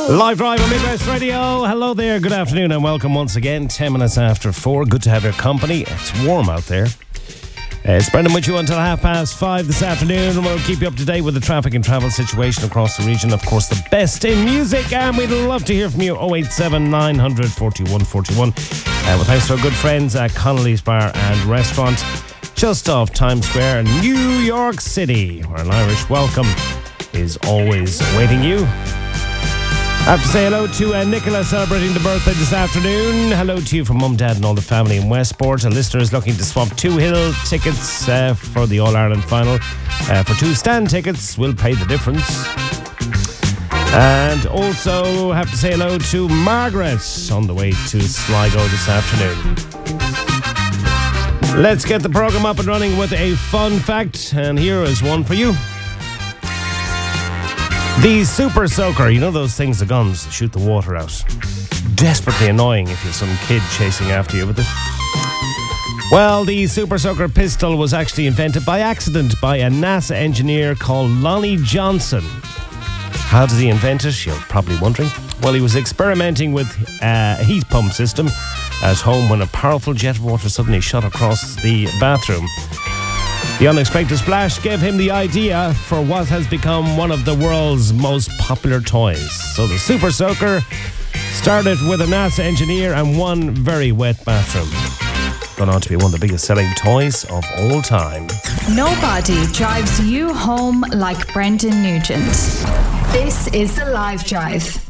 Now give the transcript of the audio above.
Live Drive on Midwest Radio. Hello there, good afternoon and welcome once again. 10 minutes after 4. Good to have your company. It's warm out there. It's Brendan with you until 5:30 this afternoon. We'll keep you up to date with the traffic and travel situation across the region. Of course, the best in music, and we'd love to hear from you. 087 900 41 41. Well, thanks to our good friends at Connolly's Bar and Restaurant, just off Times Square, New York City, where an Irish welcome is always awaiting you. I have to say hello to Nicola, celebrating the birthday this afternoon. Hello to you from Mum, Dad and all the family in Westport. A listener is looking to swap 2 Hill tickets for the All-Ireland final for 2 stand tickets. We'll pay the difference. And also have to say hello to Margaret on the way to Sligo this afternoon. Let's get the programme up and running with a fun fact, and here is one for you. The Super Soaker, you know those things, the guns that shoot the water out. Desperately annoying if you're some kid chasing after you with it. Well, the Super Soaker pistol was actually invented by accident by a NASA engineer called Lonnie Johnson. How did he invent it? You're probably wondering. Well, he was experimenting with a heat pump system at home when a powerful jet of water suddenly shot across the bathroom. The unexpected splash gave him the idea for what has become one of the world's most popular toys. So the Super Soaker started with a NASA engineer and one very wet bathroom. Gone on to be one of the biggest selling toys of all time. Nobody drives you home like Brendan Nugent. This is the Live Drive.